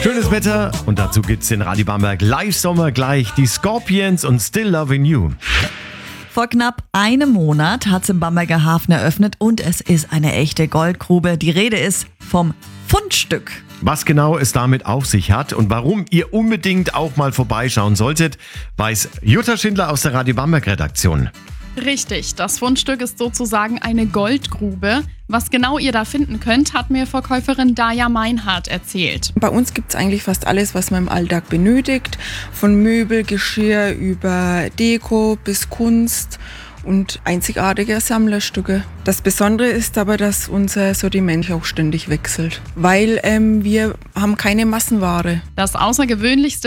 Schönes Wetter und dazu gibt's in Radio Bamberg Live-Sommer gleich die Scorpions und Still Loving You. Vor knapp einem Monat hat es im Bamberger Hafen eröffnet und es ist eine echte Goldgrube. Die Rede ist vom Fundstück. Was genau es damit auf sich hat und warum ihr unbedingt auch mal vorbeischauen solltet, weiß Jutta Schindler aus der Radio Bamberg Redaktion. Richtig, das Fundstück ist sozusagen eine Goldgrube. Was genau ihr da finden könnt, hat mir Verkäuferin Daja Meinhardt erzählt. Bei uns gibt es eigentlich fast alles, was man im Alltag benötigt. Von Möbel, Geschirr über Deko bis Kunst und einzigartige Sammlerstücke. Das Besondere ist aber, dass unser Sortiment auch ständig wechselt, weil wir haben keine Massenware. Das Außergewöhnlichste